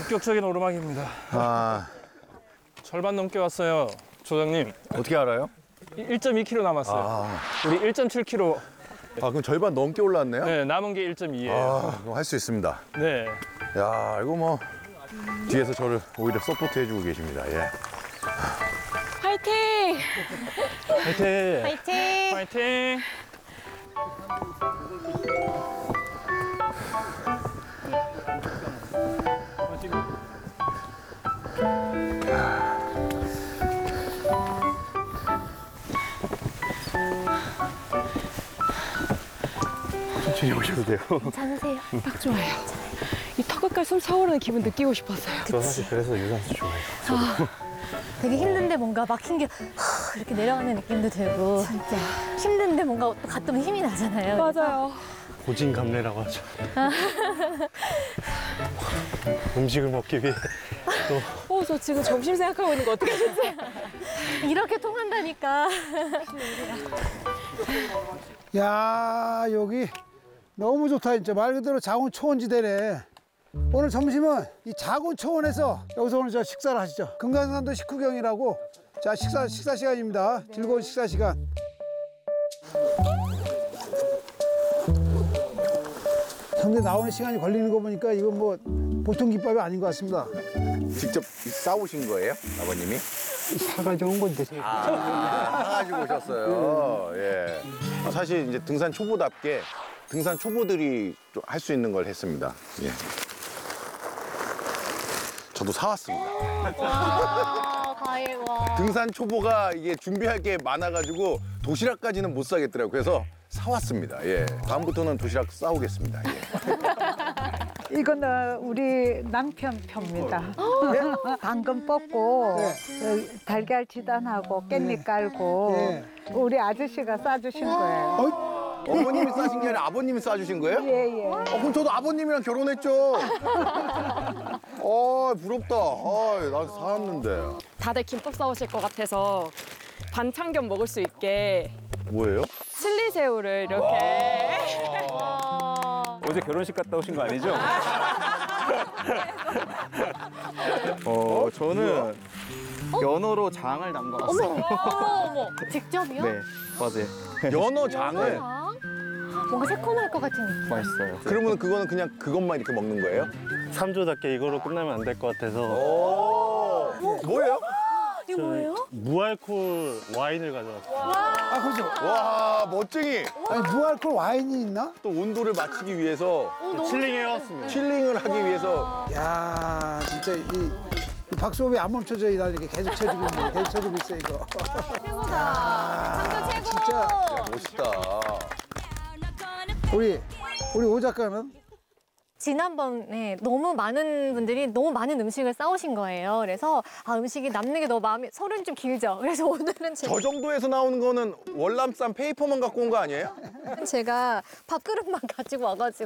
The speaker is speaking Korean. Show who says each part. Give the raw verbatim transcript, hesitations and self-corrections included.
Speaker 1: 본격적인 오르막입니다.
Speaker 2: 아,
Speaker 1: 절반 넘게 왔어요, 조장님.
Speaker 2: 어떻게 알아요?
Speaker 1: 일 점 이 킬로미터 남았어요.
Speaker 2: 아,
Speaker 1: 우리 일 점 칠 킬로미터.
Speaker 2: 아 그럼 절반 넘게 올랐네요?
Speaker 1: 네, 남은 게 일 점 이예요.
Speaker 2: 아, 그럼 할 수 있습니다.
Speaker 1: 네.
Speaker 2: 야, 이거 뭐 뒤에서 저를 오히려 서포트 해주고 계십니다. 예.
Speaker 3: 화이팅!
Speaker 1: 화이팅!
Speaker 3: 화이팅!
Speaker 1: 화이팅!
Speaker 2: 천천히 오셔도 돼요.
Speaker 3: 괜찮으세요? 딱 좋아요. 이 턱끝까지 숨 차오르는 기분 느끼고 싶었어요.
Speaker 2: 저 사실 그래서 유산소 좋아해요.
Speaker 4: 되게 힘든데 뭔가 막힌 게 하, 이렇게 내려가는 느낌도 들고 진짜 힘든데 뭔가 또 가끔 힘이 나잖아요.
Speaker 3: 맞아요.
Speaker 5: 고진감래라고 하죠. 음식을 먹기 위해 또
Speaker 3: 어, 저 지금 점심 생각하고 있는 거 어떻게 하셨지?
Speaker 4: 이렇게 통한다니까.
Speaker 6: 야, 여기 너무 좋다 진짜. 말 그대로 자원 초원지대네. 오늘 점심은 이 자원 초원에서 여기서 오늘 저 식사를 하시죠. 금강산도 식후경이라고. 자, 식사 식사 시간입니다. 즐거운 식사 시간. 근데 나오는 시간이 걸리는 거 보니까 이건 뭐 보통 김밥이 아닌 것 같습니다.
Speaker 2: 직접 싸우신 거예요, 아버님이?
Speaker 6: 사가지고 온 건데.
Speaker 2: 아, 사가지고 오셨어요. 예. 아, 사실 이제 등산 초보답게 등산 초보들이 할 수 있는 걸 했습니다. 예. 저도 사왔습니다.
Speaker 4: 와, 과일 와.
Speaker 2: 등산 초보가 이게 준비할 게 많아가지고 도시락까지는 못 사겠더라고요. 그래서 사왔습니다. 예. 다음부터는 도시락 싸오겠습니다. 예.
Speaker 7: 이거는 우리 남편 표입니다. 방금 뽑고
Speaker 6: 네.
Speaker 7: 달걀 지단하고 깻잎 깔고
Speaker 6: 네.
Speaker 7: 우리 아저씨가 싸주신 거예요.
Speaker 2: 어머님이 싸신 게 아니라 아버님이 싸주신 거예요?
Speaker 7: 예예.
Speaker 2: 어, 그럼 저도 아버님이랑 결혼했죠. 어, 부럽다. 아, 나 사왔는데.
Speaker 3: 다들 김밥 싸오실 것 같아서 반찬 겸 먹을 수 있게
Speaker 2: 뭐예요?
Speaker 3: 칠리새우를 이렇게.
Speaker 5: 어제 결혼식 갔다 오신 거 아니죠? 어, 저는 연어로 장을 담가왔어요.
Speaker 4: 어머, 어머, 어머. 직접이요?
Speaker 5: 네, 맞아요.
Speaker 2: 연어 장을.
Speaker 4: 아, 뭔가 새콤할 것 같은 느낌.
Speaker 5: 맛있어요.
Speaker 2: 그러면 그거는 그냥 그것만 이렇게 먹는 거예요?
Speaker 5: 삼조답게 이거로 끝나면 안 될 것 같아서
Speaker 2: 오. 뭐예요?
Speaker 4: 이게 뭐예요?
Speaker 5: 무알콜 와인을 가져왔어요.
Speaker 6: 아, 그렇죠.
Speaker 2: 와, 멋쟁이.
Speaker 6: 아니, 무알콜 와인이 있나?
Speaker 2: 또 온도를 맞추기 위해서
Speaker 5: 칠링 해왔습니다.
Speaker 2: 칠링을 하기 위해서.
Speaker 6: 야, 진짜 이, 이 박수호흡이 안 멈춰져. 나 이렇게 계속 쳐주고 있네. 계속 쳐주고 있어, 이거.
Speaker 4: 최고다. 진짜 최고.
Speaker 6: 진짜.
Speaker 2: 멋있다.
Speaker 6: 우리, 우리 오 작가는?
Speaker 4: 지난번에 너무 많은 분들이 너무 많은 음식을 싸오신 거예요. 그래서 아, 음식이 남는 게 너무 마음이 서른 좀 길죠. 그래서 오늘은
Speaker 2: 저
Speaker 4: 제가,
Speaker 2: 정도에서 나오는 거는 월남쌈 페이퍼만 갖고 온 거 아니에요?
Speaker 4: 제가 밥그릇만 가지고 와가지고